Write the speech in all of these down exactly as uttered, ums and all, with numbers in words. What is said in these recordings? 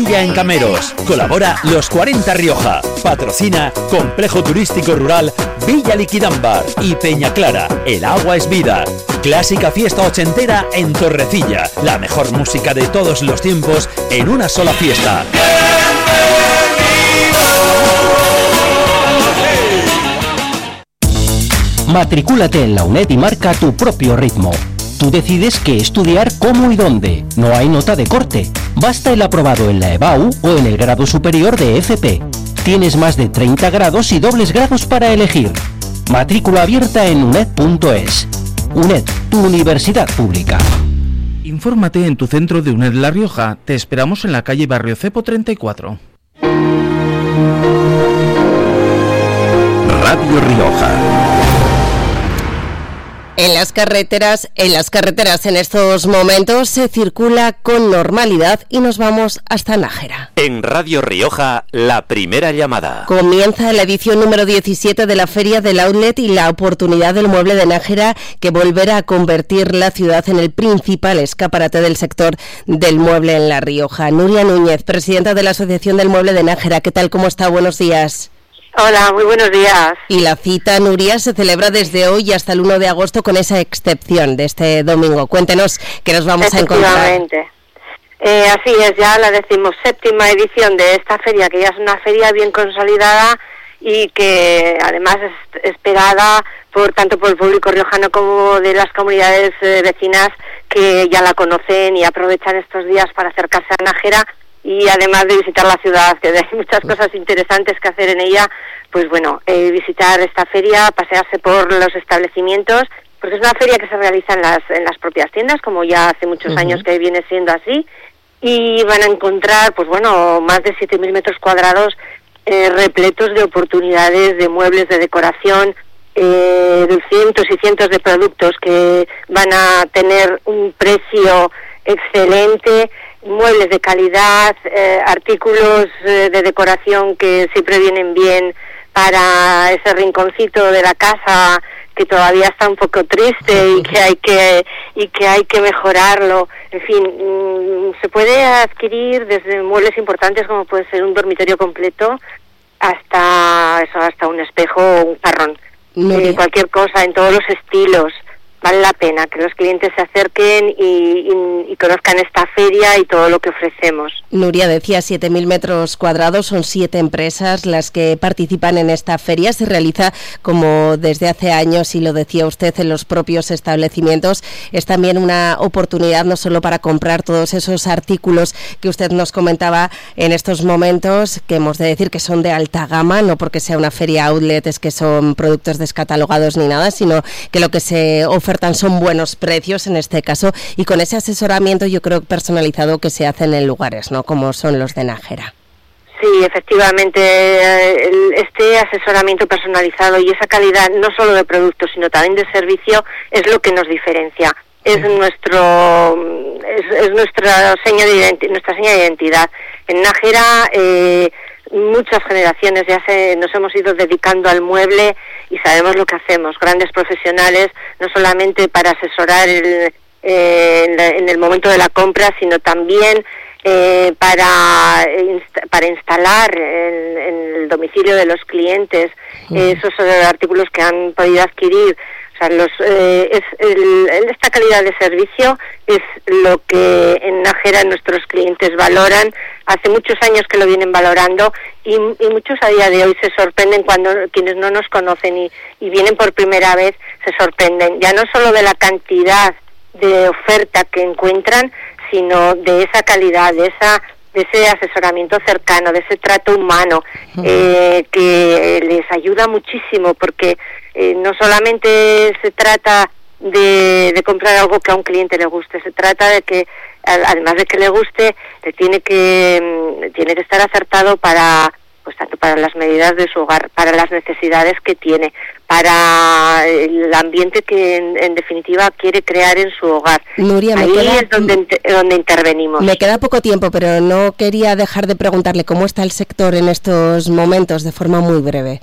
Villa en Cameros. Colabora Los cuarenta Rioja. Patrocina Complejo Turístico Rural Villa Liquidambar y Peña Clara. El agua es vida. Clásica fiesta ochentera en Torrecilla. La mejor música de todos los tiempos en una sola fiesta. Matricúlate en la UNED y marca tu propio ritmo. Tú decides qué estudiar, cómo y dónde. No hay nota de corte. Basta el aprobado en la EBAU o en el grado superior de F P. Tienes más de treinta grados y dobles grados para elegir. Matrícula abierta en uned punto es. UNED, tu universidad pública. Infórmate en tu centro de UNED La Rioja. Te esperamos en la calle Barrio Cepo treinta y cuatro. Radio Rioja. En las carreteras, en las carreteras en estos momentos se circula con normalidad y nos vamos hasta Nájera. En Radio Rioja, la primera llamada. Comienza la edición número diecisiete de la Feria del Outlet y la oportunidad del mueble de Nájera que volverá a convertir la ciudad en el principal escaparate del sector del mueble en La Rioja. Nuria Núñez, presidenta de la Asociación del Mueble de Nájera, ¿qué tal? ¿Cómo está? Buenos días. Hola, muy buenos días. Y la cita, Nuria, se celebra desde hoy hasta el uno de agosto con esa excepción de este domingo. Cuéntenos qué nos vamos a encontrar. Efectivamente. Eh, así es, ya la decimoséptima edición de esta feria, que ya es una feria bien consolidada y que además es esperada por tanto por el público riojano como de las comunidades eh, vecinas que ya la conocen y aprovechan estos días para acercarse a Nájera. Y además de visitar la ciudad, que hay muchas cosas interesantes que hacer en ella, pues bueno, eh, visitar esta feria, pasearse por los establecimientos, porque es una feria que se realiza en las en las propias tiendas, como ya hace muchos uh-huh. años que viene siendo así, y van a encontrar, pues bueno, más de siete mil metros cuadrados eh, repletos de oportunidades, de muebles, de decoración, eh, de cientos y cientos de productos que van a tener un precio excelente, muebles de calidad, eh, artículos eh, de decoración que siempre vienen bien para ese rinconcito de la casa que todavía está un poco triste y que hay que y que hay que mejorarlo. En fin, mmm, se puede adquirir desde muebles importantes como puede ser un dormitorio completo hasta eso, hasta un espejo o un jarrón. Eh, cualquier cosa en todos los estilos. Vale la pena que los clientes se acerquen y, y, y conozcan esta feria y todo lo que ofrecemos. Nuria decía siete mil metros cuadrados, son siete empresas las que participan en esta feria. Se realiza como desde hace años y lo decía usted en los propios establecimientos. Es también una oportunidad no solo para comprar todos esos artículos que usted nos comentaba en estos momentos, que hemos de decir que son de alta gama, no porque sea una feria outlet es que son productos descatalogados ni nada, sino que lo que se ofertan son buenos precios en este caso y con ese asesoramiento yo creo personalizado que se hacen en lugares, ¿no? Como son los de Nájera. Sí, efectivamente, este asesoramiento personalizado y esa calidad no solo de productos sino también de servicio es lo que nos diferencia. Es nuestro es, es nuestra seña de identi- nuestra seña de identidad. En Nájera eh, muchas generaciones ya se, nos hemos ido dedicando al mueble y sabemos lo que hacemos, grandes profesionales, no solamente para asesorar el, eh, en, la, en el momento de la compra, sino también eh, para, inst- para instalar en, en el domicilio de los clientes eh, esos eh, artículos que han podido adquirir. O sea, los, eh, es el, esta calidad de servicio es lo que en Nájera nuestros clientes valoran. Hace muchos años que lo vienen valorando y, y muchos a día de hoy se sorprenden cuando quienes no nos conocen y, y vienen por primera vez se sorprenden. Ya no solo de la cantidad de oferta que encuentran, sino de esa calidad, de esa de ese asesoramiento cercano, de ese trato humano, eh, que les ayuda muchísimo porque eh, no solamente se trata de, de comprar algo que a un cliente le guste, se trata de que, además de que le guste, le tiene que, tiene que estar acertado para, pues tanto para las medidas de su hogar, para las necesidades que tiene, para el ambiente que en, en definitiva quiere crear en su hogar. Nuria, ahí me queda, es donde, donde intervenimos. Me queda poco tiempo, pero no quería dejar de preguntarle cómo está el sector en estos momentos, de forma muy breve.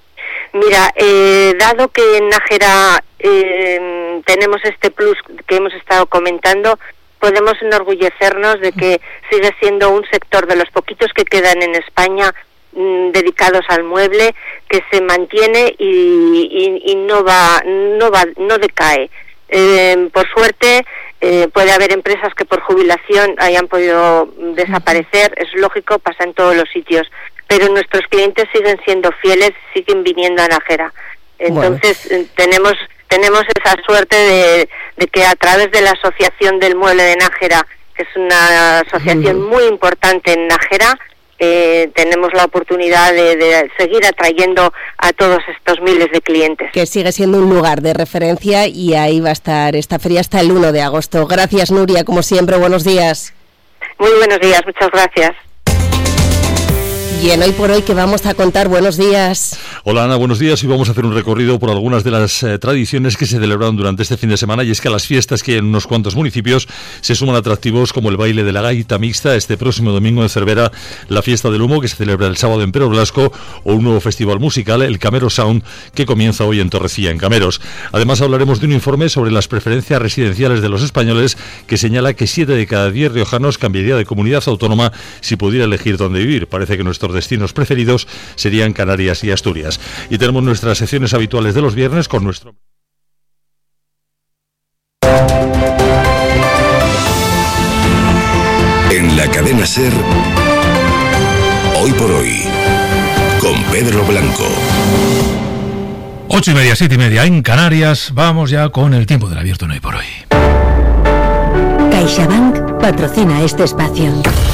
Mira, eh, dado que en Nájera eh, tenemos este plus que hemos estado comentando, podemos enorgullecernos de que sigue siendo un sector de los poquitos que quedan en España mmm, dedicados al mueble, que se mantiene y, y, y no va, no va, no decae. Eh, por suerte eh, puede haber empresas que por jubilación hayan podido desaparecer, es lógico, pasa en todos los sitios, pero nuestros clientes siguen siendo fieles, siguen viniendo a Nájera. Entonces bueno. eh, tenemos tenemos esa suerte de, de que a través de la Asociación del Mueble de Nájera, que es una asociación uh-huh. muy importante en Nájera, Eh, tenemos la oportunidad de, de seguir atrayendo a todos estos miles de clientes. Que sigue siendo un lugar de referencia y ahí va a estar esta feria hasta el uno de agosto. Gracias, Nuria, como siempre, buenos días. Muy buenos días, muchas gracias. Y en Hoy por Hoy, que vamos a contar, buenos días. Hola Ana, buenos días. Y vamos a hacer un recorrido por algunas de las eh, tradiciones que se celebraron durante este fin de semana. Y es que a las fiestas que hay en unos cuantos municipios se suman atractivos como el baile de la gaita mixta este próximo domingo en Cervera, la fiesta del humo que se celebra el sábado en Pero Blasco, o un nuevo festival musical, el Camero Sound, que comienza hoy en Torrecilla, en Cameros. Además hablaremos de un informe sobre las preferencias residenciales de los españoles que señala que siete de cada diez riojanos cambiaría de comunidad autónoma si pudiera elegir dónde vivir. Parece que nuestro destinos preferidos serían Canarias y Asturias. Y tenemos nuestras secciones habituales de los viernes con nuestro... En la cadena SER, Hoy por Hoy, con Pedro Blanco. Ocho y media, siete y media en Canarias. Vamos ya con el tiempo del abierto en Hoy por Hoy. CaixaBank patrocina este espacio.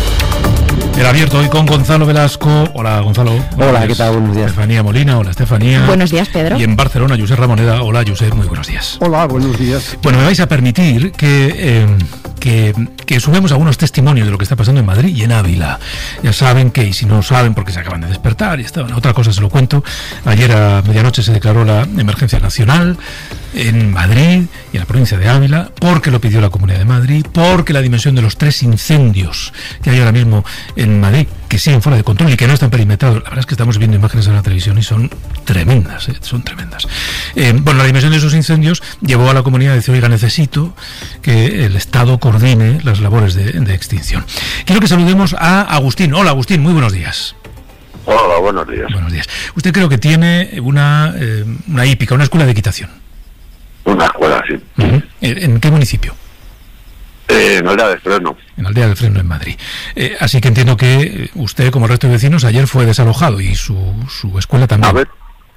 El abierto hoy con Gonzalo Velasco. Hola, Gonzalo. Hola, días. ¿Qué tal? Buenos días. Estefanía Molina. Hola, Estefanía. Buenos días, Pedro. Y en Barcelona, Josep Ramoneda. Hola, Josep. Muy buenos días. Hola, buenos días. Bueno, me vais a permitir que, eh, que, que sumemos algunos testimonios de lo que está pasando en Madrid y en Ávila. Ya saben que, y si no saben porque se acaban de despertar y estaban, otra cosa se lo cuento, ayer a medianoche se declaró la emergencia nacional en Madrid y en la provincia de Ávila, porque lo pidió la Comunidad de Madrid, porque la dimensión de los tres incendios que hay ahora mismo en Madrid, que siguen fuera de control y que no están perimetrados. La verdad es que estamos viendo imágenes en la televisión y son tremendas, ¿eh? son tremendas. Eh, bueno, la dimensión de esos incendios llevó a la comunidad a decir, oiga, necesito que el Estado coordine las labores de, de extinción. Quiero que saludemos a Agustín. Hola, Agustín, muy buenos días. Hola, buenos días. Buenos días. Usted creo que tiene una, eh, una hípica, una escuela de equitación. Una escuela, sí. Uh-huh. ¿En qué municipio? Eh, en Aldea del Freno. En Aldea del Freno, en Madrid. Eh, así que entiendo que usted, como el resto de vecinos, ayer fue desalojado y su, su escuela también. A ver,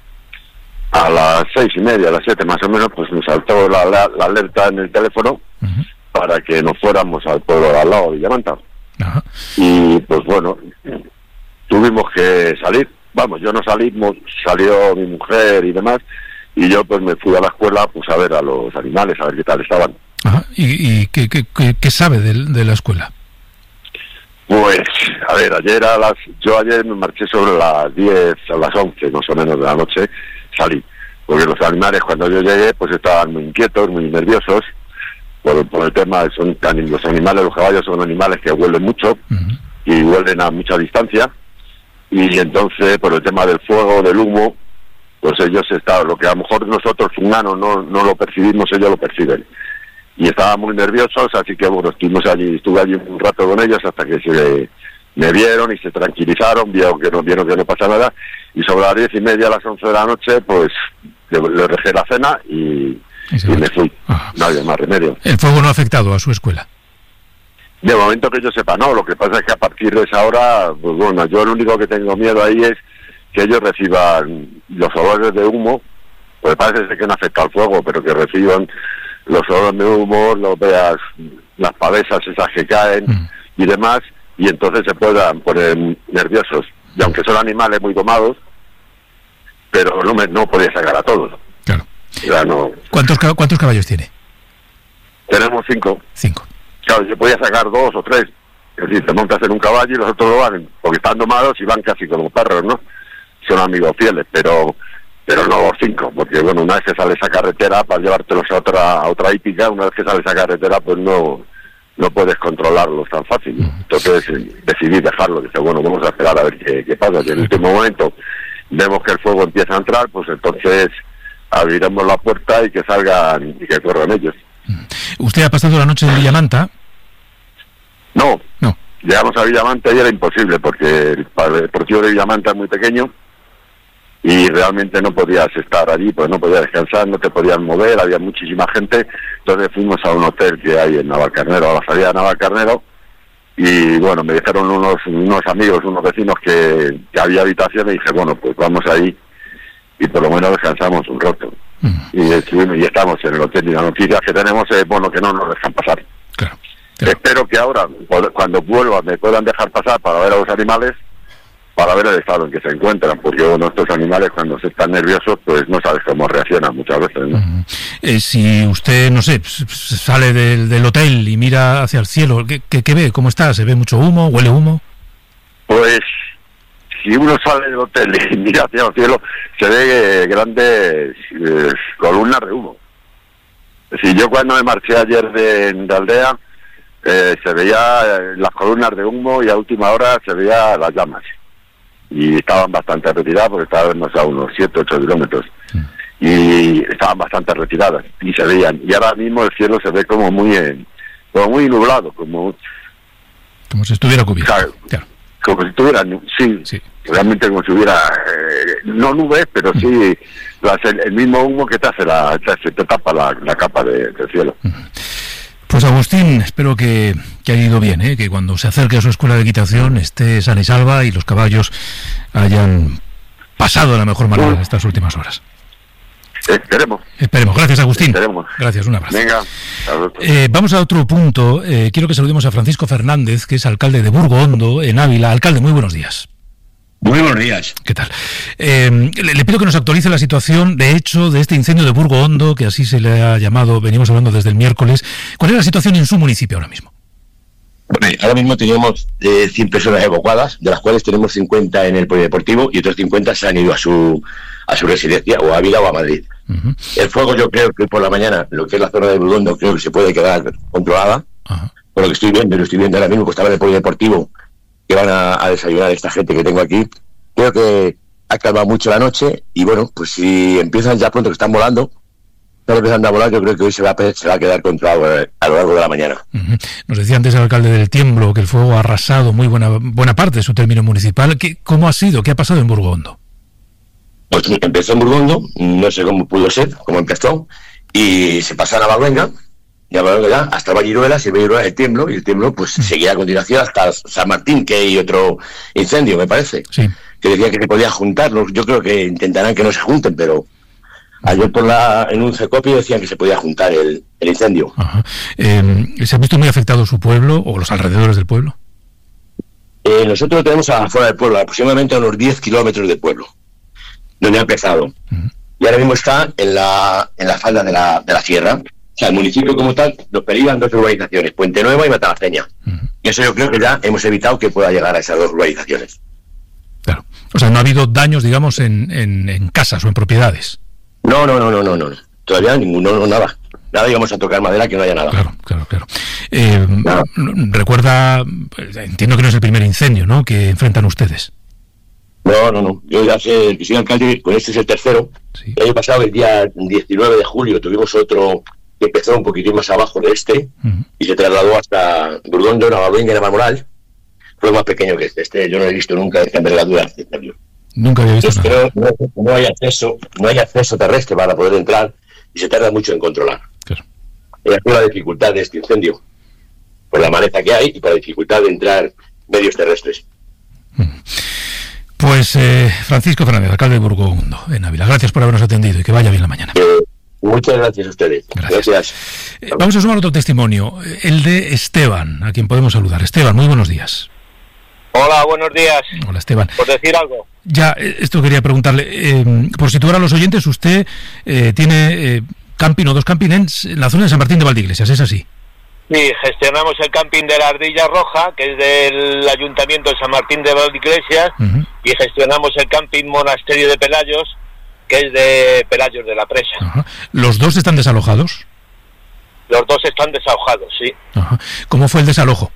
a las seis y media, a las siete más o menos, pues nos saltó la, la, la alerta en el teléfono uh-huh. para que nos fuéramos al pueblo de al lado, Villamanta. Uh-huh. Y pues bueno, tuvimos que salir. Vamos, yo no salí, salió mi mujer y demás, y yo pues me fui a la escuela pues a ver a los animales, a ver qué tal estaban. Ajá. ¿Y, y qué, qué, qué, qué sabe de, de la escuela? Pues, a ver, ayer a las... Yo ayer me marché sobre las diez, a las once más o menos de la noche, salí. Porque los animales cuando yo llegué pues estaban muy inquietos, muy nerviosos, por, por el tema, son los animales, los caballos son animales que huelen mucho, uh-huh. y huelen a mucha distancia, y entonces por el tema del fuego, del humo, pues ellos estaban, lo que a lo mejor nosotros humanos no, no lo percibimos, ellos lo perciben. Y estaban muy nerviosos, así que bueno, estuvimos allí, estuve allí un rato con ellos hasta que se me vieron y se tranquilizaron, vieron que no, vieron que no pasa nada, y sobre las diez y media a las once de la noche, pues le, le dejé la cena y, y, y me fui. Ah. No había más remedio. ¿El fuego no ha afectado a su escuela? De momento que yo sepa, no. Lo que pasa es que a partir de esa hora, pues bueno, yo lo único que tengo miedo ahí es que ellos reciban los olores de humo, pues parece ser que no afecta al fuego, pero que reciban los olores de humo, los veas, las pavesas esas que caen mm. y demás, y entonces se puedan poner nerviosos. Y aunque son animales muy domados, pero no me no podía sacar a todos. Claro. O sea, no... ¿Cuántos, ¿Cuántos caballos tiene? Tenemos cinco. Cinco. Claro, yo podía sacar dos o tres. Es decir, te montas en un caballo y los otros lo van, porque están domados y van casi como perros, ¿no? Son amigos fieles, pero... pero no cinco, porque bueno, una vez que sales a carretera para llevártelos a otra a otra hípica, una vez que sales a carretera pues no no puedes controlarlos tan fácil. Entonces decidí dejarlo, dije bueno, vamos a esperar a ver qué, qué pasa. Y en el último momento vemos que el fuego empieza a entrar, pues entonces abriremos la puerta y que salgan y que corran ellos. Usted ha pasado la noche en Villamanta. No, no. Llegamos a Villamanta y era imposible, porque el Deportivo de Villamanta es muy pequeño y realmente no podías estar allí, pues no podías descansar, no te podías mover, había muchísima gente. Entonces fuimos a un hotel que hay en Navalcarnero, a la salida de Navalcarnero, y bueno, me dijeron unos unos amigos, unos vecinos que, que había habitaciones, y dije, bueno, pues vamos ahí y por lo menos descansamos un rato. Uh-huh. Y estuvimos y estamos en el hotel, y la noticia que tenemos es, bueno, que no nos dejan pasar. Claro, claro. Espero que ahora, cuando vuelva, me puedan dejar pasar para ver a los animales, para ver el estado en que se encuentran, porque bueno, estos animales cuando se están nerviosos, pues no sabes cómo reaccionan muchas veces, ¿no? Uh-huh. Eh, si usted, no sé, sale del, del hotel y mira hacia el cielo, ¿qué, qué, qué ve? ¿Cómo está? ¿Se ve mucho humo? ¿Huele humo? Pues si uno sale del hotel y mira hacia el cielo, se ve eh, grandes eh, columnas de humo. Si yo cuando me marché ayer de, de aldea, eh, se veía eh, las columnas de humo, y a última hora se veía las llamas. Y estaban bastante retiradas, porque estábamos a unos siete, ocho kilómetros. Mm. Y estaban bastante retiradas, y se veían. Y ahora mismo el cielo se ve como muy eh, como muy nublado, como... Como si estuviera cubierto. O sea, claro. Como si estuviera, sí, sí, realmente como si hubiera, eh, no nubes, pero sí mm. las, el, el mismo humo que te hace la, te, te tapa la, la capa de, del cielo. Mm. Pues Agustín, espero que, que haya ido bien, ¿eh? Que cuando se acerque a su escuela de equitación esté sana y salva y los caballos hayan pasado de la mejor manera en estas últimas horas. Esperemos. Esperemos. Gracias, Agustín. Esperemos. Gracias, un abrazo. Venga. Eh, vamos a otro punto. Eh, quiero que saludemos a Francisco Fernández, que es alcalde de Burgo Hondo, en Ávila. Alcalde, muy buenos días. Muy buenos días. ¿Qué tal? Eh, le, le pido que nos actualice la situación, de hecho, de este incendio de Burgo Hondo, que así se le ha llamado, venimos hablando desde el miércoles. ¿Cuál es la situación en su municipio ahora mismo? Bueno, ahora mismo tenemos eh, cien personas evacuadas, de las cuales tenemos cincuenta en el polideportivo y otros cincuenta se han ido a su a su residencia, o a Ávila o a Madrid. Uh-huh. El fuego, yo creo que por la mañana, lo que es la zona de Burgo Hondo, creo que se puede quedar controlada. Uh-huh. Por lo que estoy viendo, lo estoy viendo ahora mismo, pues estaba en el polideportivo, que van a, a desayunar esta gente que tengo aquí. Creo que ha calmado mucho la noche, y bueno, pues si empiezan ya pronto, que están volando, están empezando a volar, yo creo que hoy se va a, se va a quedar controlado eh, a lo largo de la mañana. Uh-huh. Nos decía antes el alcalde del Tiemblo que el fuego ha arrasado muy buena buena parte de su término municipal. ¿Qué, ¿Cómo ha sido? ¿Qué ha pasado en Burgo Hondo? Pues empezó en Burgo Hondo, no sé cómo pudo ser, cómo empezó, y se pasa a Navalluenga, y a Navalluenga ya hasta Valliruelas, y Valliruelas el Tiemblo, y el Tiemblo pues uh-huh. seguía a continuación hasta San Martín, que hay otro incendio, me parece. Sí. Que decía que se podía juntarlos. Yo creo que intentarán que no se junten, pero ayer por la en un cecopio decían que se podía juntar el, el incendio. Ajá. Eh, ¿Se ha visto muy afectado su pueblo o los alrededores del pueblo? Eh, nosotros tenemos afuera del pueblo, aproximadamente a unos diez kilómetros del pueblo, donde ha empezado. Uh-huh. Y ahora mismo está en la en la falda de la, de la sierra. O sea, el municipio como tal nos peligan dos urbanizaciones, Puente Nueva y Matalaceña. Uh-huh. Y eso yo creo que ya hemos evitado que pueda llegar a esas dos urbanizaciones. Claro. O sea, no ha habido daños, digamos, en, en, en casas o en propiedades. No, no, no, no, no, no. Todavía ninguno, no, nada. Nada, íbamos a tocar madera, que no haya nada. Claro, claro, claro. Eh, nada. Recuerda, entiendo que no es el primer incendio, ¿no?, que enfrentan ustedes. No, no, no. Yo ya sé que soy alcalde, con este es el tercero. Sí. El año pasado, el día diecinueve de julio, tuvimos otro que empezó un poquitín más abajo de este, uh-huh. y se trasladó hasta Burgo Hondo, Navalluenga y Navalmoral. Fue más pequeño que este. Este yo no he visto nunca esta envergadura. Nunca había visto Entonces, nada. Pero no, no hay acceso, no hay acceso terrestre para poder entrar, y se tarda mucho en controlar. Claro. Esa fue la dificultad de este incendio, por la maleza que hay y por la dificultad de entrar medios terrestres. Pues eh, Francisco Fernández, alcalde de Burgo Hondo, en Ávila. Gracias por habernos atendido y que vaya bien la mañana. Eh, muchas gracias a ustedes. Gracias. gracias. Eh, vamos a sumar otro testimonio, el de Esteban, a quien podemos saludar. Esteban, muy buenos días. Hola, buenos días. Hola, Esteban. ¿Por decir algo? Ya, esto quería preguntarle. Eh, por situar a los oyentes, usted eh, tiene eh, camping o dos camping en la zona de San Martín de Valdeiglesias, ¿es así? Sí, gestionamos el camping de la Ardilla Roja, que es del Ayuntamiento de San Martín de Valdeiglesias, uh-huh. y gestionamos el camping Monasterio de Pelayos, que es de Pelayos de la Presa. Uh-huh. ¿Los dos están desalojados? Los dos están desalojados, sí. Uh-huh. ¿Cómo fue el desalojo?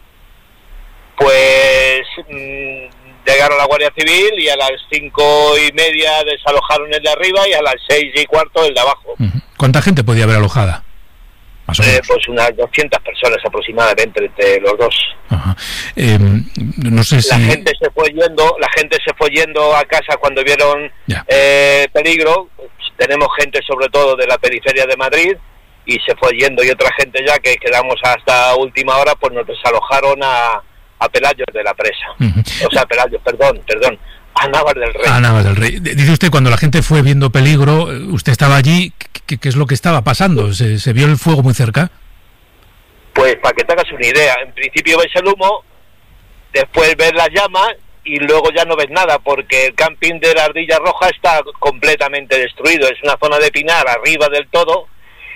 Pues mmm, llegaron la Guardia Civil y a las cinco y media desalojaron el de arriba y a las seis y cuarto el de abajo. Uh-huh. ¿Cuánta gente podía haber alojada? Eh, pues unas doscientas personas aproximadamente entre los dos. Ajá. Eh, no sé si... La gente se fue yendo, la gente se fue yendo a casa cuando vieron eh, peligro. Pues, tenemos gente sobre todo de la periferia de Madrid y se fue yendo, y otra gente ya que quedamos hasta última hora, pues nos desalojaron a, a Pelayos de la Presa. Uh-huh. O sea, Pelayos, perdón, perdón. A Navas del Rey. A Navas del Rey. Dice usted, cuando la gente fue viendo peligro, usted estaba allí, ¿qué, qué es lo que estaba pasando? ¿Se, ¿Se vio el fuego muy cerca? Pues para que te hagas una idea, en principio ves el humo, después ves las llamas y luego ya no ves nada, porque el camping de la Ardilla Roja está completamente destruido. Es una zona de pinar arriba del todo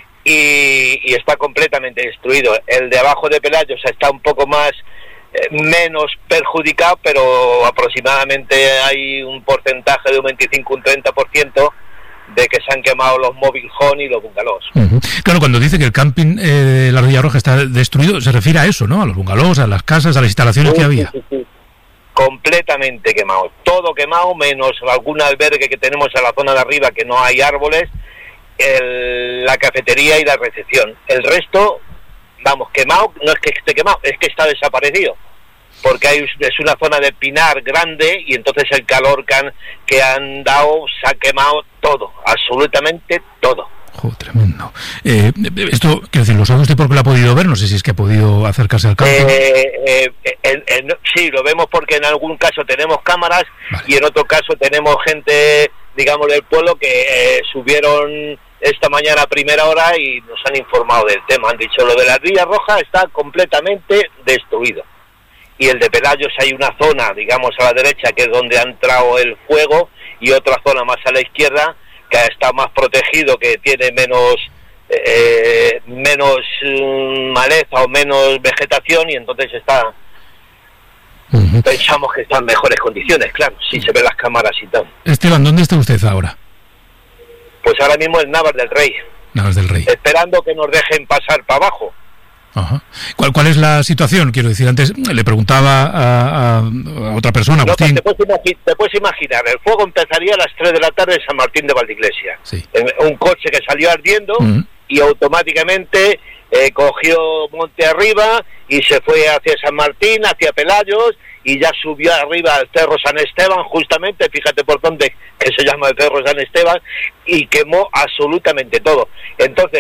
y, y está completamente destruido. El de abajo de Pelayos está un poco más... menos perjudicado, pero aproximadamente hay un porcentaje de un veinticinco, un treinta por ciento de que se han quemado los mobile home y los bungalows. Uh-huh. Claro, cuando dice que el camping eh, de la Ardilla Roja está destruido, se refiere a eso, ¿no? A los bungalows, a las casas, a las instalaciones sí, que había. Sí, sí, sí. Completamente quemado, todo quemado, menos algún albergue que tenemos en la zona de arriba que no hay árboles, el, la cafetería y la recepción. El resto, vamos, quemado, no es que esté quemado, es que está desaparecido, porque hay, es una zona de pinar grande y entonces el calor que han, que han dado se ha quemado todo, absolutamente todo. Jo, tremendo. Eh, esto, quiero decir, ¿lo sabe usted porque lo ha podido ver? No sé si es que ha podido acercarse al campo. Eh, eh, en, en, sí, lo vemos porque en algún caso tenemos cámaras, vale, y en otro caso tenemos gente, digamos, del pueblo que eh, subieron esta mañana a primera hora y nos han informado del tema. Han dicho, lo de la Ardilla Roja está completamente destruido. Y el de Pelayos hay una zona, digamos, a la derecha, que es donde ha entrado el fuego, y otra zona más a la izquierda, que está más protegido, que tiene menos eh, menos um, maleza o menos vegetación, y entonces está... Uh-huh. Pensamos que está en mejores condiciones, claro, si se ven las cámaras y tal. Esteban, ¿dónde está usted ahora? Pues ahora mismo en Navas del Rey. Navas del Rey. Esperando que nos dejen pasar para abajo. Ajá. ¿Cuál, ¿Cuál es la situación? Quiero decir, antes le preguntaba a, a, a otra persona, no, Agustín. Te puedes, imagi- te puedes imaginar, el fuego empezaría a las tres de la tarde en San Martín de Valdiglesia. Sí. Un coche que salió ardiendo, uh-huh, y automáticamente eh, cogió monte arriba y se fue hacia San Martín, hacia Pelayos, y ya subió arriba al Cerro San Esteban, justamente, fíjate por dónde, que se llama el Cerro San Esteban, y quemó absolutamente todo. Entonces,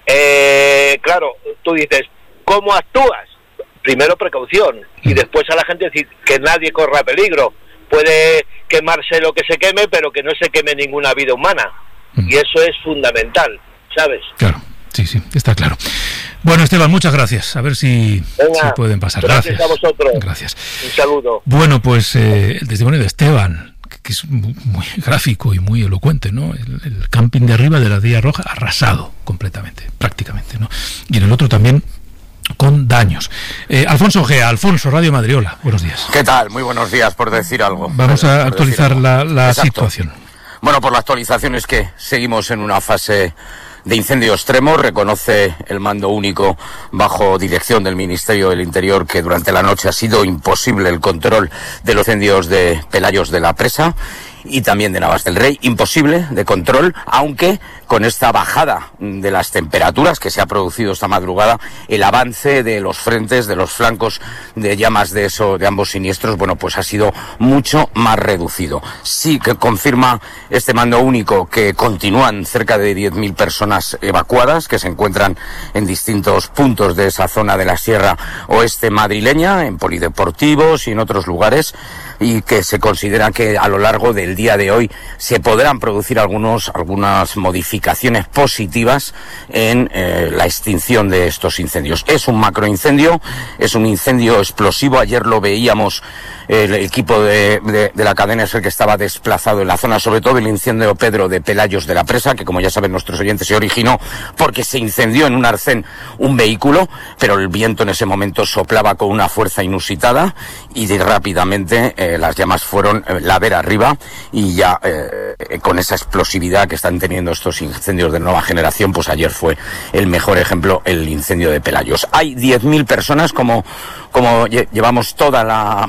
eh, claro, tú dices, ¿cómo actúas? Primero precaución, y después a la gente decir que nadie corra peligro. Puede quemarse lo que se queme, pero que no se queme ninguna vida humana, y eso es fundamental, ¿sabes? Claro, sí, sí, está claro. Bueno, Esteban, muchas gracias. A ver si, Venga, si pueden pasar. Gracias, gracias a vosotros. Gracias. Un saludo. Bueno, pues eh, el testimonio de Esteban, que es muy, muy gráfico y muy elocuente, ¿no? El, el camping de arriba de la Ardilla Roja arrasado completamente, prácticamente, ¿no? Y en el otro también con daños. Eh, Alfonso Gea, Alfonso, Radio Madriola, buenos días. ¿Qué tal? Muy buenos días, por decir algo. Vamos a actualizar la, la situación. Bueno, por la actualización es que seguimos en una fase de incendio extremo. Reconoce el mando único bajo dirección del Ministerio del Interior que durante la noche ha sido imposible el control de los incendios de Pelayos de la Presa y también de Navas del Rey, imposible de control, aunque con esta bajada de las temperaturas que se ha producido esta madrugada, el avance de los frentes, de los flancos de llamas de eso, de ambos siniestros, bueno, pues ha sido mucho más reducido. Sí que confirma este mando único que continúan cerca de diez mil personas evacuadas, que se encuentran en distintos puntos de esa zona de la Sierra Oeste madrileña, en polideportivos y en otros lugares, y que se considera que a lo largo del día de hoy se podrán producir algunos algunas modificaciones positivas en eh, la extinción de estos incendios. Es un macroincendio, es un incendio explosivo. Ayer lo veíamos, el equipo de, de, de la cadena es el que estaba desplazado en la zona, sobre todo el incendio Pedro de Pelayos de la Presa, que como ya saben nuestros oyentes se originó porque se incendió en un arcén un vehículo, pero el viento en ese momento soplaba con una fuerza inusitada y de, rápidamente eh, las llamas fueron eh, ladera arriba, y ya eh, con esa explosividad que están teniendo estos incendios de nueva generación, pues ayer fue el mejor ejemplo el incendio de Pelayos. Hay diez mil personas, como, como llevamos toda la madrugada comentando,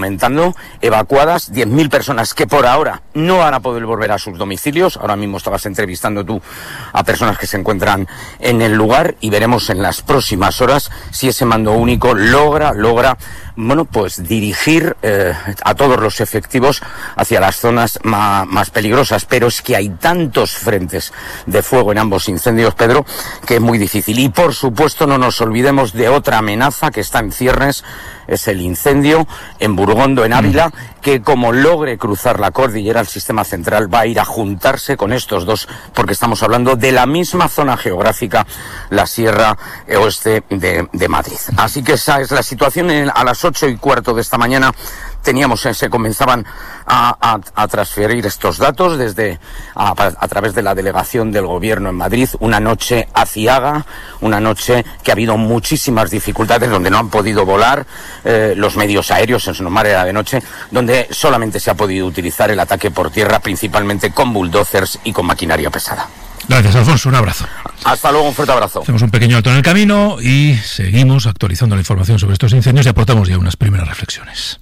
aumentando, evacuadas, diez mil personas que por ahora no van a poder volver a sus domicilios. Ahora mismo estabas entrevistando tú a personas que se encuentran en el lugar y veremos en las próximas horas si ese mando único logra, logra, bueno, pues dirigir eh, a todos los efectivos hacia las zonas más, más peligrosas. Pero es que hay tantos frentes de fuego en ambos incendios, Pedro, que es muy difícil. Y por supuesto no nos olvidemos de otra amenaza que está en ciernes, es el incendio en Burgondo, en Ávila, que como logre cruzar la cordillera, el sistema central va a ir a juntarse con estos dos, porque estamos hablando de la misma zona geográfica, la Sierra Oeste de, de Madrid. Así que esa es la situación. A las ocho y cuarto de esta mañana teníamos, se comenzaban a, a, a transferir estos datos desde a, a través de la delegación del gobierno en Madrid. Una noche aciaga, una noche que ha habido muchísimas dificultades, donde no han podido volar eh, los medios aéreos, en su normal era de noche, donde solamente se ha podido utilizar el ataque por tierra, principalmente con bulldozers y con maquinaria pesada. Gracias, Alfonso, un abrazo. Hasta luego, un fuerte abrazo. Hacemos un pequeño alto en el camino y seguimos actualizando la información sobre estos incendios y aportamos ya unas primeras reflexiones.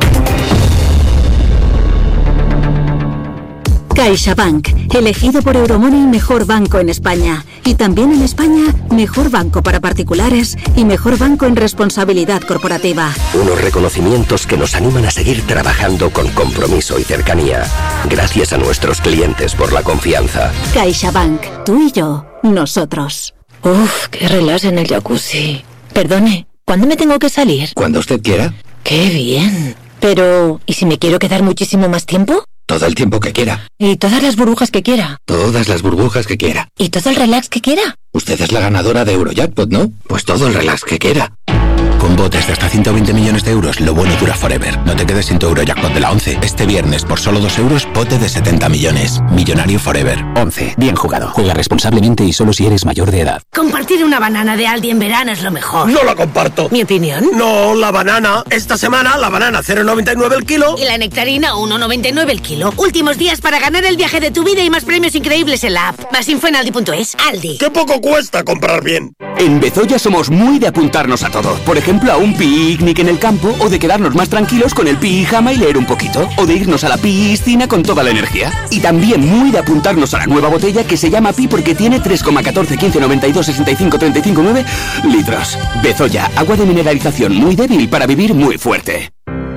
CaixaBank, elegido por Euromoney mejor banco en España. Y también en España, mejor banco para particulares y mejor banco en responsabilidad corporativa. Unos reconocimientos que nos animan a seguir trabajando con compromiso y cercanía. Gracias a nuestros clientes por la confianza. CaixaBank, tú y yo, nosotros. Uf, qué relax en el jacuzzi. Perdone, ¿cuándo me tengo que salir? Cuando usted quiera. ¡Qué bien! Pero, ¿y si me quiero quedar muchísimo más tiempo? Todo el tiempo que quiera. ¿Y todas las burbujas que quiera? Todas las burbujas que quiera. ¿Y todo el relax que quiera? Usted es la ganadora de Eurojackpot, ¿no? Pues todo el relax que quiera. Con botes de hasta ciento veinte millones de euros, lo bueno dura forever. No te quedes sin tu Eurojackpot de la once. Este viernes, por solo dos euros, bote de setenta millones. Millonario forever. once. Bien jugado. Juega responsablemente y solo si eres mayor de edad. Compartir una banana de Aldi en verano es lo mejor. No la comparto. ¿Mi opinión? No, la banana. Esta semana, la banana cero coma noventa y nueve el kilo. Y la nectarina uno coma noventa y nueve el kilo. Últimos días para ganar el viaje de tu vida y más premios increíbles en la app. Más info en aldi punto es. Aldi. ¡Qué poco cuesta comprar bien! En Bezoya somos muy de apuntarnos a todo. Por ejemplo, a un picnic en el campo, o de quedarnos más tranquilos con el pijama y leer un poquito, o de irnos a la piscina con toda la energía. Y también muy de apuntarnos a la nueva botella que se llama Pi porque tiene tres coma catorce, quince, noventa y dos, sesenta y cinco, treinta y cinco, nueve litros. Bezoya, agua de mineralización muy débil para vivir muy fuerte.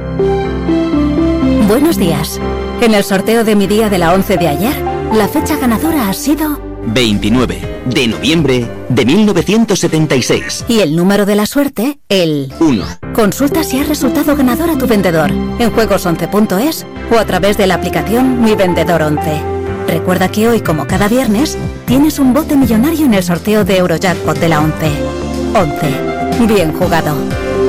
Buenos días. En el sorteo de mi día de la once de ayer, la fecha ganadora ha sido veintinueve de noviembre de mil novecientos setenta y seis. Y el número de la suerte, el uno. Consulta si has resultado ganador a tu vendedor en juegos once punto es o a través de la aplicación Mi Vendedor once. Recuerda que hoy, como cada viernes, tienes un bote millonario en el sorteo de Eurojackpot de la once. once. Bien jugado.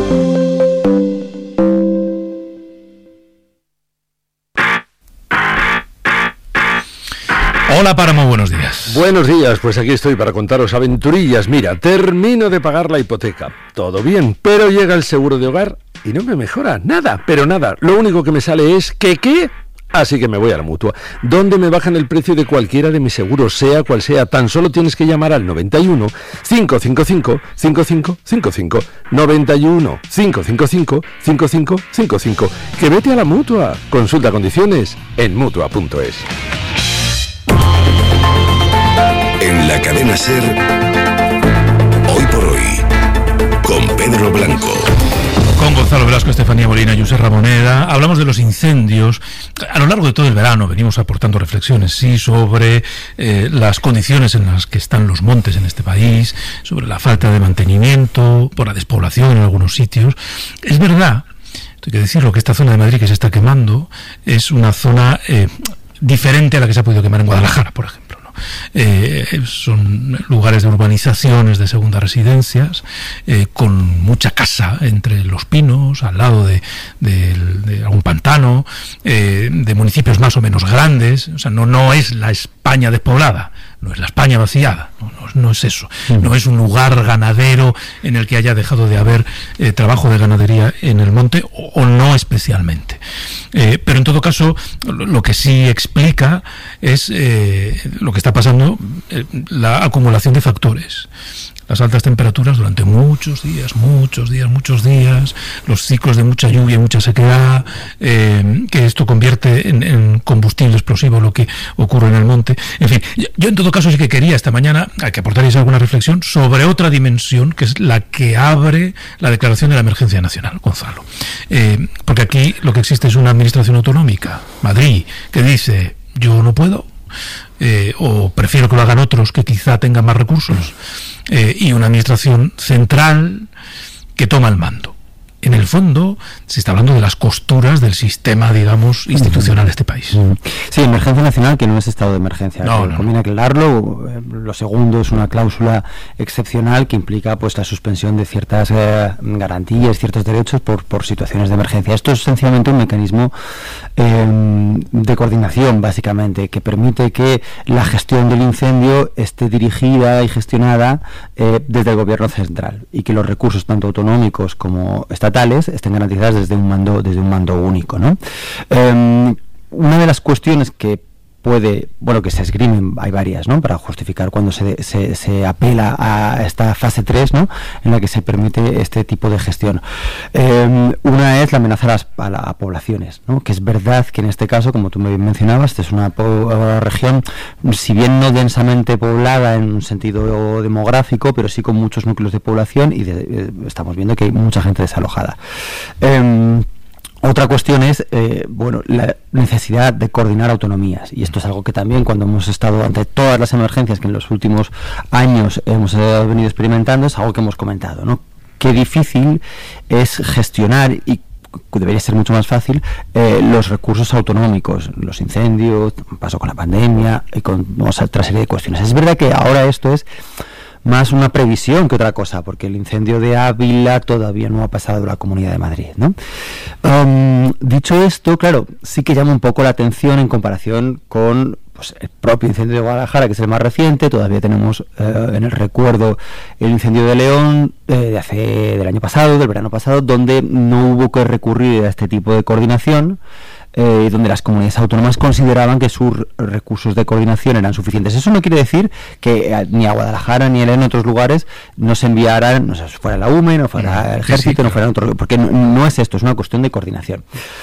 Hola Páramo, buenos días. Buenos días, pues aquí estoy para contaros aventurillas. Mira, termino de pagar la hipoteca, todo bien, pero llega el seguro de hogar y no me mejora nada, pero nada. Lo único que me sale es que qué, así que me voy a la Mutua, donde me bajan el precio de cualquiera de mis seguros, sea cual sea. Tan solo tienes que llamar al noventa y uno, cinco cinco cinco, cinco cinco cinco cinco, noventa y uno, cinco cinco cinco, cinco cinco cinco cinco. Que vete a la Mutua. Consulta condiciones en mutua punto es. En la cadena SER, Hoy por Hoy, con Pedro Blanco. Con Gonzalo Velasco, Estefanía Molina y José Ramoneda, hablamos de los incendios. A lo largo de todo el verano venimos aportando reflexiones, sí, sobre eh, las condiciones en las que están los montes en este país, sobre la falta de mantenimiento, por la despoblación en algunos sitios. Es verdad, hay que decirlo, que esta zona de Madrid que se está quemando es una zona eh, diferente a la que se ha podido quemar en Guadalajara, por ejemplo. Eh, son lugares de urbanizaciones de segundas residencias, eh, con mucha casa entre los pinos, al lado de, de, de algún pantano, eh, de municipios más o menos grandes. O sea, no, no es la España despoblada, no es la España vaciada, no, no, no es eso, no es un lugar ganadero en el que haya dejado de haber eh, trabajo de ganadería en el monte, o, o no especialmente. Eh, pero en todo caso, lo, lo que sí explica es eh, lo que está pasando, eh, la acumulación de factores. las altas temperaturas durante muchos días, muchos días, muchos días, los ciclos de mucha lluvia y mucha sequedad, eh, que esto convierte en, en combustible explosivo lo que ocurre en el monte. En fin, yo, yo en todo caso sí que quería esta mañana que aportaréis alguna reflexión sobre otra dimensión, que es la que abre la declaración de la emergencia nacional, Gonzalo. Eh, porque aquí lo que existe es una administración autonómica, Madrid, que dice, yo no puedo, eh, o prefiero que lo hagan otros que quizá tengan más recursos, eh, y una administración central que toma el mando. En el fondo, se está hablando de las costuras del sistema, digamos, institucional de este país. Sí, emergencia nacional, que no es estado de emergencia. No, no, conviene aclararlo. Lo segundo es una cláusula excepcional que implica pues la suspensión de ciertas eh, garantías, ciertos derechos por, por situaciones de emergencia. Esto es sencillamente un mecanismo eh, de coordinación, básicamente, que permite que la gestión del incendio esté dirigida y gestionada eh, desde el gobierno central y que los recursos, tanto autonómicos como estatales, estén garantizadas desde un mando desde un mando único, ¿no? Eh, una de las cuestiones que puede, bueno, que se esgrimen, hay varias, ¿no?, para justificar cuando se, se, se apela a esta fase tres, ¿no?, en la que se permite este tipo de gestión. Eh, una es la amenaza a las a la, a poblaciones, ¿no?, que es verdad que en este caso, como tú me mencionabas, esta es una, una región, si bien no densamente poblada en un sentido demográfico, pero sí con muchos núcleos de población y de, eh, estamos viendo que hay mucha gente desalojada. Eh, Otra cuestión es, eh, bueno, la necesidad de coordinar autonomías, y esto es algo que también cuando hemos estado ante todas las emergencias que en los últimos años hemos eh, venido experimentando, es algo que hemos comentado, ¿no? Qué difícil es gestionar, y debería ser mucho más fácil, eh, los recursos autonómicos, los incendios, pasó con la pandemia y con otra serie de cuestiones. Es verdad que ahora esto es más una previsión que otra cosa, porque el incendio de Ávila todavía no ha pasado de la Comunidad de Madrid, ¿no? Um, dicho esto, claro, sí que llama un poco la atención en comparación con pues, el propio incendio de Guadalajara, que es el más reciente. Todavía tenemos eh, en el recuerdo el incendio de León eh, de hace del año pasado, del verano pasado, donde no hubo que recurrir a este tipo de coordinación, Eh, donde las comunidades autónomas consideraban que sus recursos de coordinación eran suficientes. Eso no quiere decir que eh, ni a Guadalajara ni en otros lugares no se enviaran, no sé, fuera la U M E, no fuera el Ejército, sí, sí, no fuera otro, porque no, no es esto, es una cuestión de coordinación.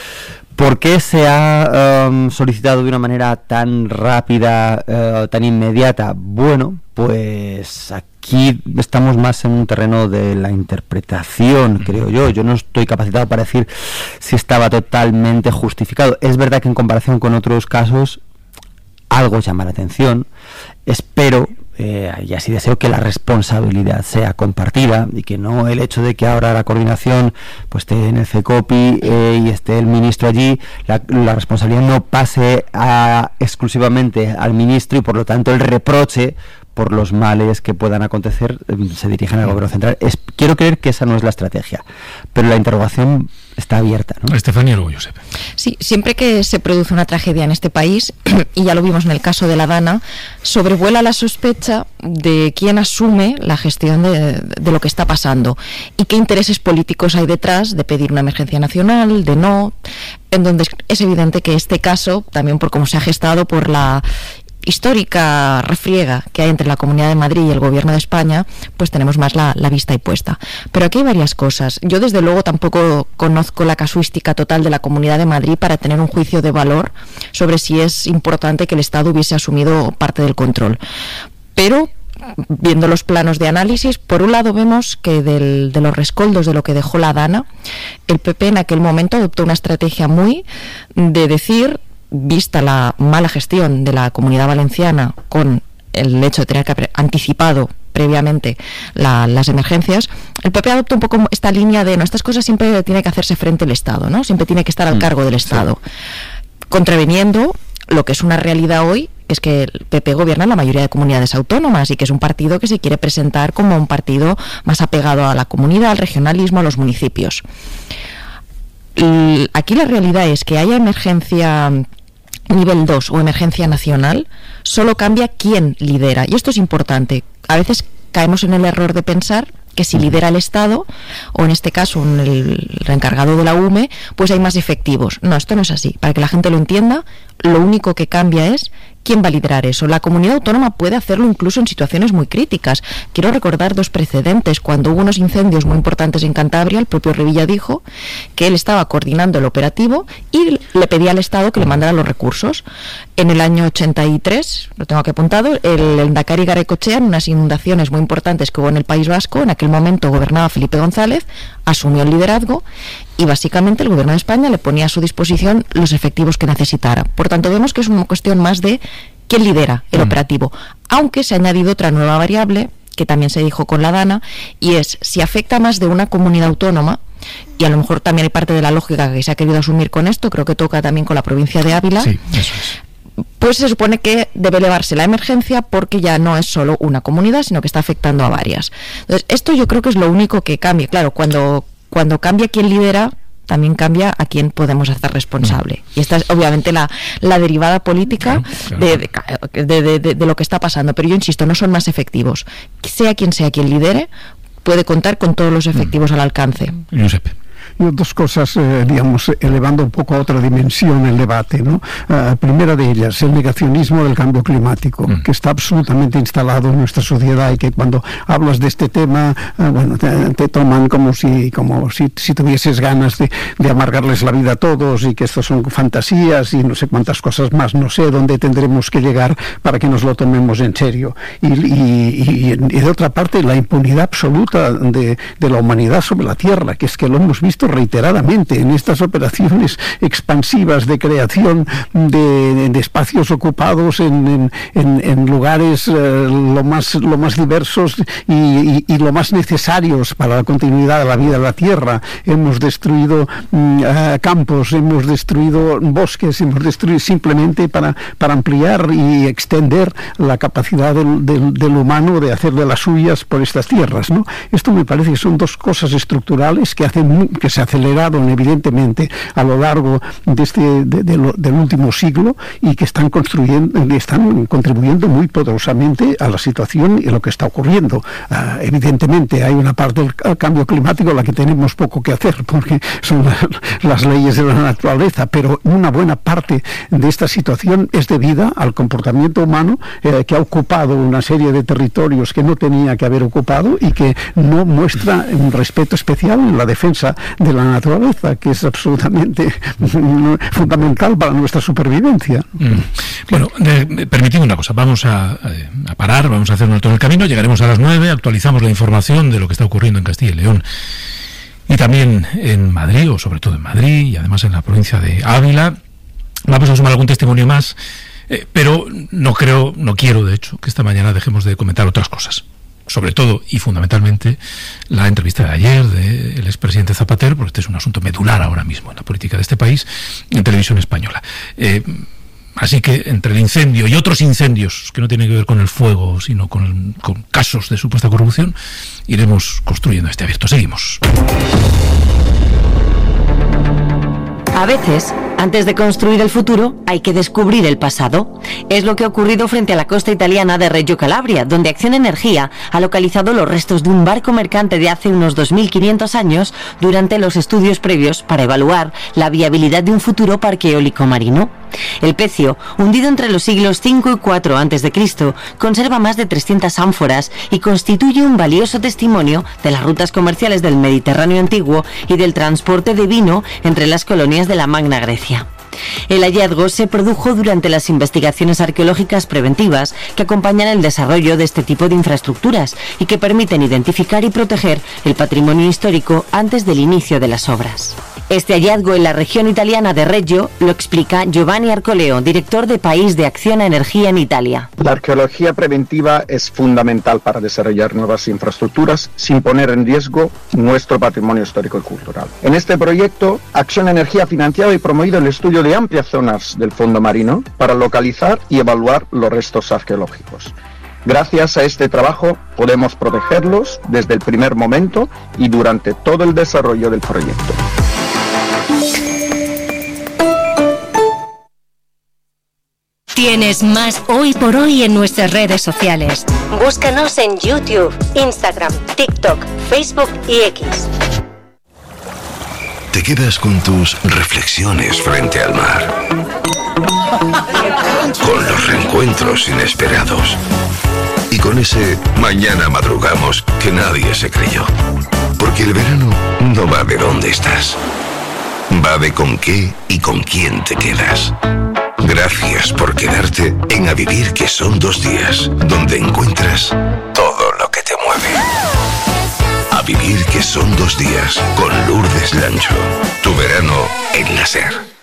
¿Por qué se ha um, solicitado de una manera tan rápida, uh, tan inmediata? Bueno, pues aquí estamos más en un terreno de la interpretación, creo yo. Yo no estoy capacitado para decir si estaba totalmente justificado. Es verdad que en comparación con otros casos algo llama la atención. Espero eh, y así deseo que la responsabilidad sea compartida y que no el hecho de que ahora la coordinación pues esté en el CECOPI eh, y esté el ministro allí, la, la responsabilidad no pase a, exclusivamente al ministro, y por lo tanto el reproche por los males que puedan acontecer se dirigen al gobierno central. Es, quiero creer que esa no es la estrategia, pero la interrogación está abierta, ¿no? Estefanía, luego Josep. Sí, siempre que se produce una tragedia en este país, y ya lo vimos en el caso de la Dana, sobrevuela la sospecha de quién asume la gestión de, de lo que está pasando y qué intereses políticos hay detrás de pedir una emergencia nacional, de no, en donde es evidente que este caso, también por cómo se ha gestado, por la histórica refriega que hay entre la Comunidad de Madrid y el Gobierno de España, pues tenemos más la, la vista ahí puesta. Pero aquí hay varias cosas. Yo desde luego tampoco conozco la casuística total de la Comunidad de Madrid para tener un juicio de valor sobre si es importante que el Estado hubiese asumido parte del control. Pero viendo los planos de análisis, por un lado vemos que del, de los rescoldos de lo que dejó la Dana, el P P en aquel momento adoptó una estrategia muy de decir, vista la mala gestión de la Comunidad Valenciana con el hecho de tener que haber anticipado previamente la, las emergencias, el P P adopta un poco esta línea de, no, estas cosas siempre tiene que hacerse frente al Estado, ¿no? Siempre tiene que estar al cargo del Estado, sí, contraviniendo lo que es una realidad hoy, es que el P P gobierna en la mayoría de comunidades autónomas y que es un partido que se quiere presentar como un partido más apegado a la comunidad, al regionalismo, a los municipios. Y aquí la realidad es que haya emergencia nivel dos o emergencia nacional, solo cambia quién lidera. Y esto es importante. A veces caemos en el error de pensar que si lidera el Estado, o en este caso el encargado de la U M E, pues hay más efectivos. No, esto no es así. Para que la gente lo entienda, lo único que cambia es ¿quién va a liderar eso? La comunidad autónoma puede hacerlo incluso en situaciones muy críticas. Quiero recordar dos precedentes. Cuando hubo unos incendios muy importantes en Cantabria, el propio Revilla dijo que él estaba coordinando el operativo y le pedía al Estado que le mandara los recursos. En el año ochenta y tres, lo tengo aquí apuntado, el Endacari Garaikoetxea, en unas inundaciones muy importantes que hubo en el País Vasco, en aquel momento gobernaba Felipe González, asumió el liderazgo y básicamente el gobierno de España le ponía a su disposición los efectivos que necesitara. Por tanto, vemos que es una cuestión más de quién lidera el mm. operativo, aunque se ha añadido otra nueva variable que también se dijo con la DANA, y es si afecta más de una comunidad autónoma, y a lo mejor también hay parte de la lógica que se ha querido asumir con esto, creo que toca también con la provincia de Ávila. Sí, eso es. Pues se supone que debe elevarse la emergencia porque ya no es solo una comunidad, sino que está afectando a varias. Entonces, esto yo creo que es lo único que cambia. Claro, cuando, cuando cambia quién lidera, también cambia a quién podemos hacer responsable. Y esta es obviamente la, la derivada política claro, claro. De, de, de, de, de lo que está pasando. Pero yo insisto, no son más efectivos. Sea quien sea quien lidere, puede contar con todos los efectivos mm. al alcance. Giuseppe. Dos cosas, eh, digamos, elevando un poco a otra dimensión el debate, ¿no? Uh, primera de ellas, el negacionismo del cambio climático, mm. que está absolutamente instalado en nuestra sociedad y que cuando hablas de este tema, uh, bueno, te, te toman como si como si, si tuvieses ganas de, de amargarles la vida a todos y que estos son fantasías y no sé cuántas cosas más. No sé dónde tendremos que llegar para que nos lo tomemos en serio. Y, y, y, y de otra parte, la impunidad absoluta de, de la humanidad sobre la Tierra, que es que lo hemos visto reiteradamente en estas operaciones expansivas de creación de, de espacios ocupados en, en, en, en lugares eh, lo más lo más diversos y, y, y lo más necesarios para la continuidad de la vida de la Tierra. Hemos destruido uh, campos, hemos destruido bosques, hemos destruido simplemente para, para ampliar y extender la capacidad del, del, del humano de hacer de las suyas por estas tierras, ¿no? Esto me parece que son dos cosas estructurales que hacen que se aceleraron evidentemente a lo largo de este de, de lo, del último siglo y que están construyendo están contribuyendo muy poderosamente a la situación y a lo que está ocurriendo. Uh, evidentemente hay una parte del cambio climático en la que tenemos poco que hacer porque son la, las leyes de la naturaleza, pero una buena parte de esta situación es debida al comportamiento humano eh, que ha ocupado una serie de territorios que no tenía que haber ocupado y que no muestra un respeto especial en la defensa de la naturaleza, que es absolutamente fundamental para nuestra supervivencia. Mm. Bueno, eh, permitidme una cosa, vamos a, eh, a parar, vamos a hacer un alto en el camino, llegaremos a las nueve, actualizamos la información de lo que está ocurriendo en Castilla y León y también en Madrid, o sobre todo en Madrid, y además en la provincia de Ávila. Vamos a sumar algún testimonio más, eh, pero no creo, no quiero de hecho, que esta mañana dejemos de comentar otras cosas. Sobre todo y fundamentalmente la entrevista de ayer del expresidente Zapatero, porque este es un asunto medular ahora mismo en la política de este país, en televisión española. Eh, así que entre el incendio y otros incendios que no tienen que ver con el fuego, sino con, con casos de supuesta corrupción, iremos construyendo este abierto. Seguimos. A veces, antes de construir el futuro, hay que descubrir el pasado. Es lo que ha ocurrido frente a la costa italiana de Reggio Calabria, donde Acciona Energía ha localizado los restos de un barco mercante de hace unos dos mil quinientos años durante los estudios previos para evaluar la viabilidad de un futuro parque eólico marino. El pecio, hundido entre los siglos cinco y cuatro antes de Cristo, conserva más de trescientas ánforas y constituye un valioso testimonio de las rutas comerciales del Mediterráneo antiguo y del transporte de vino entre las colonias de la Magna Grecia. El hallazgo se produjo durante las investigaciones arqueológicas preventivas que acompañan el desarrollo de este tipo de infraestructuras y que permiten identificar y proteger el patrimonio histórico antes del inicio de las obras. Este hallazgo en la región italiana de Reggio lo explica Giovanni Arcoleo, director de País de Acciona Energía en Italia. La arqueología preventiva es fundamental para desarrollar nuevas infraestructuras sin poner en riesgo nuestro patrimonio histórico y cultural. En este proyecto, Acciona Energía ha financiado y promovido el estudio de amplias zonas del fondo marino para localizar y evaluar los restos arqueológicos. Gracias a este trabajo podemos protegerlos desde el primer momento y durante todo el desarrollo del proyecto. Tienes más Hoy por Hoy en nuestras redes sociales. Búscanos en YouTube, Instagram, TikTok, Facebook y X. Te quedas con tus reflexiones frente al mar. Con los reencuentros inesperados. Y con ese mañana madrugamos que nadie se creyó. Porque el verano no va de dónde estás. Va de con qué y con quién te quedas. Gracias por quedarte en A Vivir, que son dos días, donde encuentras todo lo que te mueve. A Vivir, que son dos días, con Lourdes Lancho. Tu verano en la SER.